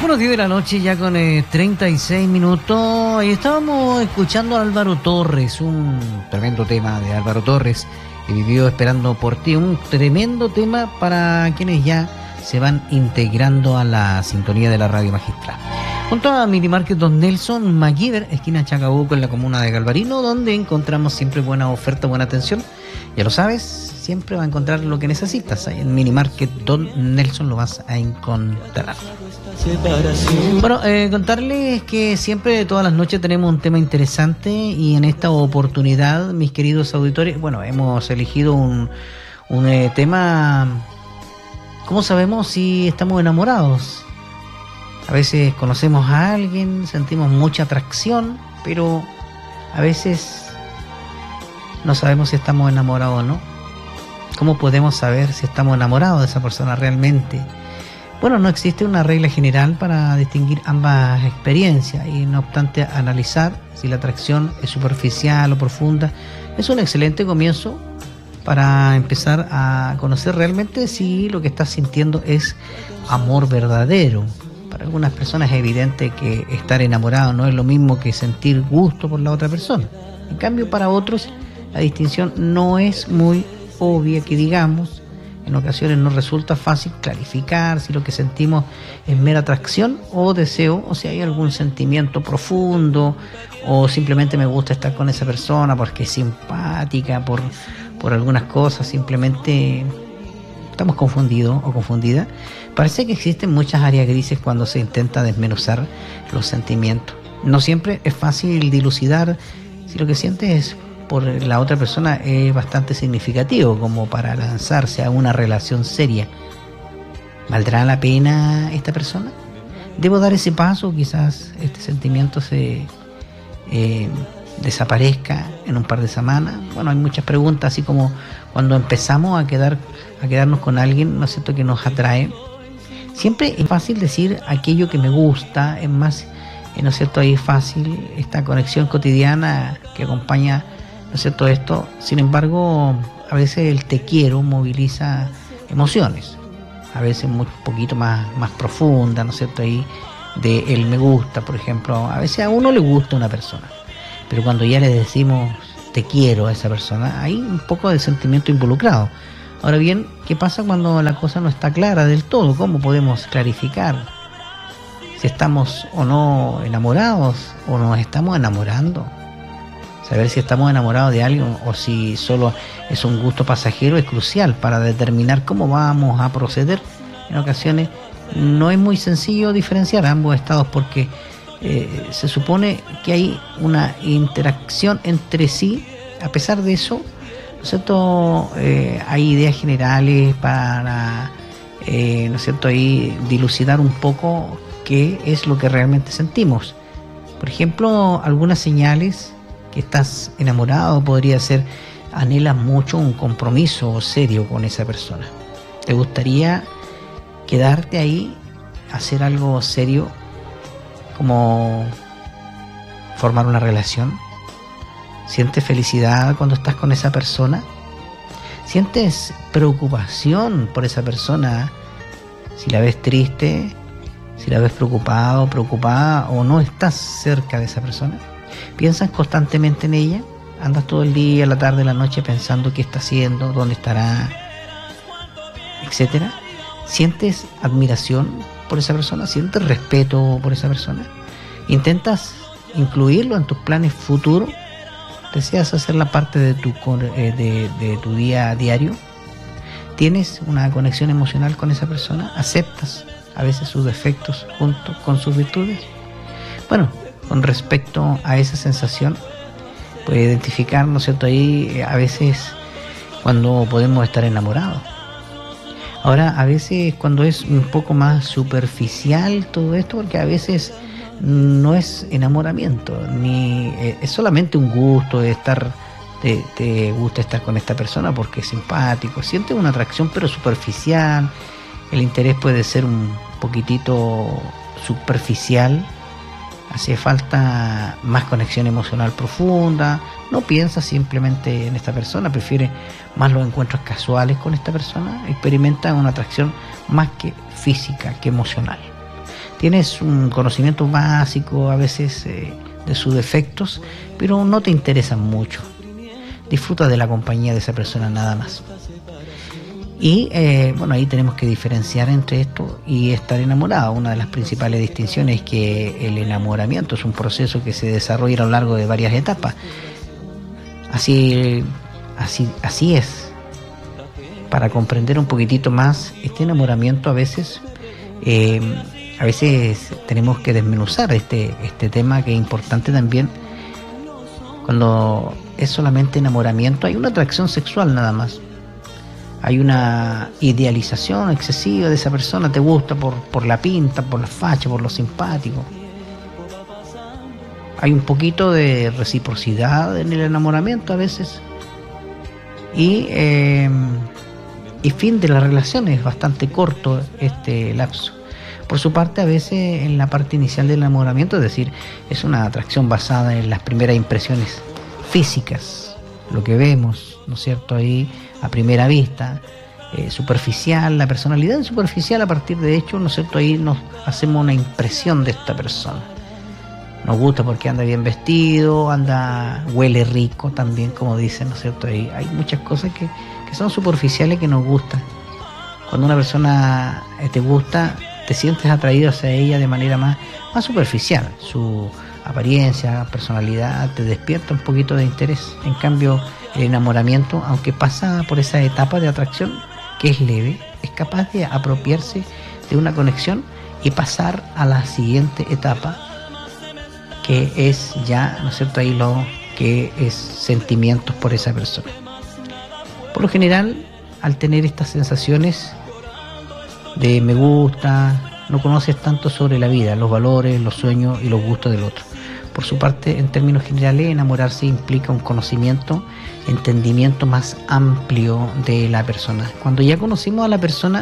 Son las 10 de la noche ya con 36 minutos y estábamos escuchando a Álvaro Torres, un tremendo tema de Álvaro Torres que vivió Esperando por ti, un tremendo tema para quienes ya se van integrando a la sintonía de la radio magistral. Junto a Minimarket Don Nelson MacGyver, esquina Chacabuco en la comuna de Galvarino, donde encontramos siempre buena oferta, buena atención. Ya lo sabes, siempre va a encontrar lo que necesitas. Ahí en Minimarket Don Nelson lo vas a encontrar. Bueno, contarles que siempre, todas las noches, tenemos un tema interesante y en esta oportunidad, mis queridos auditores, bueno, hemos elegido un tema. ¿Cómo sabemos si estamos enamorados? A veces conocemos a alguien, sentimos mucha atracción, pero a veces no sabemos si estamos enamorados o no. ¿Cómo podemos saber si estamos enamorados de esa persona realmente? Bueno, no existe una regla general para distinguir ambas experiencias y, no obstante, analizar si la atracción es superficial o profunda es un excelente comienzo para empezar a conocer realmente si lo que estás sintiendo es amor verdadero. Para algunas personas es evidente que estar enamorado no es lo mismo que sentir gusto por la otra persona. En cambio, para otros la distinción no es muy obvia, que digamos. En ocasiones nos resulta fácil clarificar si lo que sentimos es mera atracción o deseo, o si hay algún sentimiento profundo, o simplemente me gusta estar con esa persona porque es simpática, por algunas cosas, simplemente estamos confundidos o confundidas. Parece que existen muchas áreas grises cuando se intenta desmenuzar los sentimientos. No siempre es fácil dilucidar si lo que sientes es por la otra persona es bastante significativo como para lanzarse a una relación seria. ¿Valdrá la pena esta persona? ¿Debo dar ese paso? Quizás este sentimiento se desaparezca en un par de semanas. Bueno, hay muchas preguntas, así como cuando empezamos a quedarnos con alguien, ¿no es cierto?, que nos atrae. Siempre es fácil decir aquello que me gusta, es más, ¿no es cierto?, ahí es fácil esta conexión cotidiana que acompaña, ¿no es cierto?, esto. Sin embargo, a veces el te quiero moviliza emociones, a veces un poquito más profunda, ¿no es cierto?, ahí de el me gusta, por ejemplo. A veces a uno le gusta una persona, pero cuando ya le decimos te quiero a esa persona, hay un poco de sentimiento involucrado. Ahora bien, ¿qué pasa cuando la cosa no está clara del todo? ¿Cómo podemos clarificar si estamos o no enamorados o nos estamos enamorando? Saber si estamos enamorados de alguien o si solo es un gusto pasajero es crucial para determinar cómo vamos a proceder. En ocasiones no es muy sencillo diferenciar ambos estados porque se supone que hay una interacción entre sí. A pesar de eso, ¿no es cierto?, hay ideas generales para, ¿no es cierto?, ahí dilucidar un poco qué es lo que realmente sentimos. Por ejemplo, algunas señales que estás enamorado podría ser: anhelas mucho un compromiso serio con esa persona. ¿Te gustaría quedarte ahí, hacer algo serio, como formar una relación? ¿Sientes felicidad cuando estás con esa persona? ¿Sientes preocupación por esa persona? Si la ves triste, si la ves preocupado, preocupada, o no estás cerca de esa persona. ¿Piensas constantemente en ella? ¿Andas todo el día, la tarde, la noche pensando qué está haciendo, dónde estará, etcétera? ¿Sientes admiración por esa persona? ¿Sientes respeto por esa persona? ¿Intentas incluirlo en tus planes futuros? ¿Deseas hacerla parte de tu día a diario? ¿Tienes una conexión emocional con esa persona? ¿Aceptas a veces sus defectos junto con sus virtudes? Bueno, con respecto a esa sensación, puede identificar, ¿no es cierto?, ahí a veces cuando podemos estar enamorados. Ahora, a veces cuando es un poco más superficial todo esto, porque a veces no es enamoramiento, ni es solamente un gusto de estar, te gusta estar con esta persona porque es simpático, sientes una atracción pero superficial, el interés puede ser un poquitito superficial, hace falta más conexión emocional profunda, no piensas simplemente en esta persona, prefieres más los encuentros casuales con esta persona, experimenta una atracción más que física, que emocional. Tienes un conocimiento básico a veces de sus defectos, pero no te interesan mucho. Disfrutas de la compañía de esa persona nada más. Y bueno, ahí tenemos que diferenciar entre esto y estar enamorado. Una de las principales distinciones es que el enamoramiento es un proceso que se desarrolla a lo largo de varias etapas. Así es. Para comprender un poquitito más este enamoramiento, a veces tenemos que desmenuzar este tema, que es importante también. Cuando es solamente enamoramiento, hay una atracción sexual nada más. Hay una idealización excesiva de esa persona, te gusta por la pinta, por la facha, por lo simpático. Hay un poquito de reciprocidad en el enamoramiento a veces. Y fin de la relación es bastante corto este lapso. Por su parte, a veces en la parte inicial del enamoramiento, es decir, es una atracción basada en las primeras impresiones físicas, lo que vemos, ¿no es cierto?, ahí a primera vista, superficial, la personalidad superficial, a partir de hecho, ¿no es cierto?, ahí nos hacemos una impresión de esta persona. Nos gusta porque anda bien vestido, huele rico también, como dicen, ¿no es cierto? Ahí hay muchas cosas que son superficiales que nos gustan. Cuando una persona te gusta, te sientes atraído hacia ella de manera más superficial. Su apariencia, personalidad, te despierta un poquito de interés. En cambio, el enamoramiento, aunque pasa por esa etapa de atracción, que es leve, es capaz de apropiarse de una conexión y pasar a la siguiente etapa, que es ya, ¿no es cierto?, ahí lo que es sentimientos por esa persona. Por lo general, al tener estas sensaciones de me gusta, no conoces tanto sobre la vida, los valores, los sueños y los gustos del otro. Por su parte, en términos generales, enamorarse implica un conocimiento, entendimiento más amplio de la persona. Cuando ya conocemos a la persona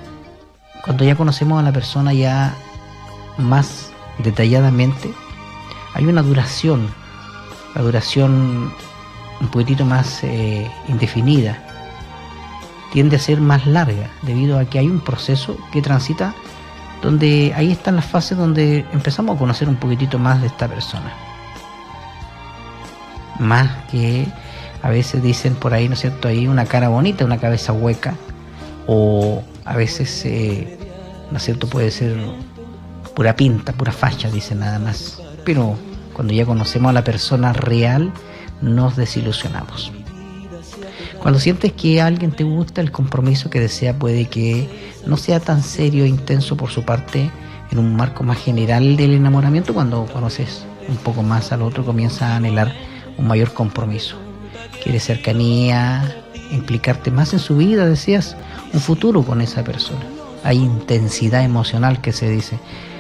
ya más detalladamente, hay una duración, la duración un poquitito más indefinida, tiende a ser más larga, debido a que hay un proceso que transita, donde ahí están las fases donde empezamos a conocer un poquitito más de esta persona. Más que a veces dicen por ahí, ¿no es cierto?, ahí una cara bonita, una cabeza hueca, o a veces, ¿no es cierto?, puede ser pura pinta, pura facha, dicen nada más. Pero cuando ya conocemos a la persona real, nos desilusionamos. Cuando sientes que a alguien te gusta, el compromiso que desea puede que no sea tan serio e intenso por su parte. En un marco más general del enamoramiento, cuando conoces un poco más al otro, comienzas a anhelar un mayor compromiso. Quieres cercanía, implicarte más en su vida, deseas un futuro con esa persona. Hay intensidad emocional, que se dice,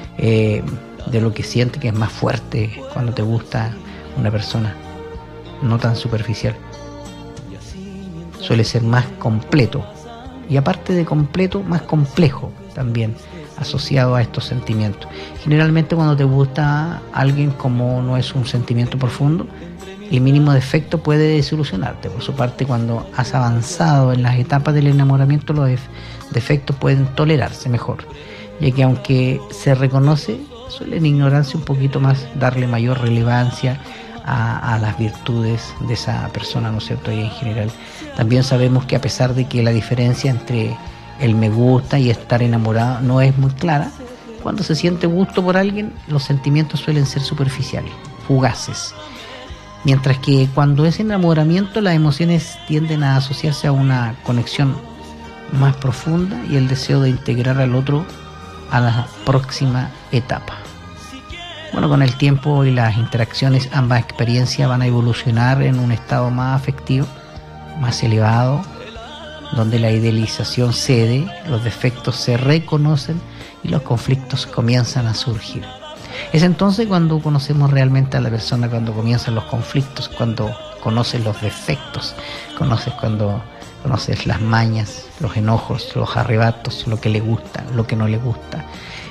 de lo que sientes, que es más fuerte cuando te gusta una persona, no tan superficial. Suele ser más completo, y aparte de completo, más complejo también, asociado a estos sentimientos. Generalmente cuando te gusta alguien, como no es un sentimiento profundo, el mínimo defecto puede desilusionarte. Por su parte, cuando has avanzado en las etapas del enamoramiento, los defectos pueden tolerarse mejor, ya que aunque se reconoce, suelen ignorarse un poquito más, darle mayor relevancia a las virtudes de esa persona, ¿no es cierto? Y en general también sabemos que, a pesar de que la diferencia entre el me gusta y estar enamorado no es muy clara, cuando se siente gusto por alguien, los sentimientos suelen ser superficiales, fugaces, mientras que cuando es enamoramiento, las emociones tienden a asociarse a una conexión más profunda y el deseo de integrar al otro a la próxima etapa. Bueno, con el tiempo y las interacciones, ambas experiencias van a evolucionar en un estado más afectivo, más elevado, donde la idealización cede, los defectos se reconocen y los conflictos comienzan a surgir. Es entonces cuando conocemos realmente a la persona, cuando comienzan los conflictos, cuando conoces los defectos, cuando conoces las mañas, los enojos, los arrebatos, lo que le gusta, lo que no le gusta.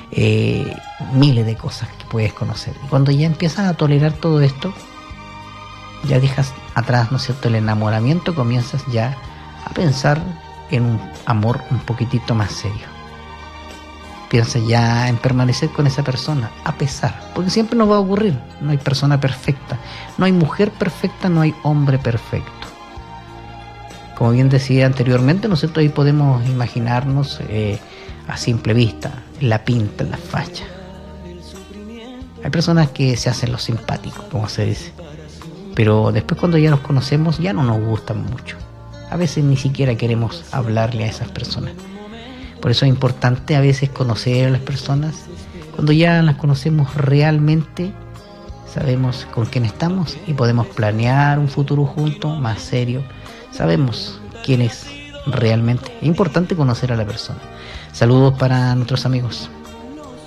Miles de cosas que puedes conocer. Y cuando ya empiezas a tolerar todo esto, ya dejas atrás, ¿no es cierto?, el enamoramiento, comienzas ya a pensar en un amor un poquitito más serio. piensa ya en permanecer con esa persona, a pesar, porque siempre nos va a ocurrir, no hay persona perfecta, no hay mujer perfecta, no hay hombre perfecto. Como bien decía anteriormente, nosotros ahí podemos imaginarnos a simple vista, la pinta, la facha. Hay personas que se hacen los simpáticos, como se dice, pero después cuando ya nos conocemos ya no nos gustan mucho. A veces ni siquiera queremos hablarle a esas personas. Por eso es importante a veces conocer a las personas. Cuando ya las conocemos realmente, sabemos con quién estamos y podemos planear un futuro juntos, más serio. Sabemos quién es realmente. Es importante conocer a la persona. Saludos para nuestros amigos.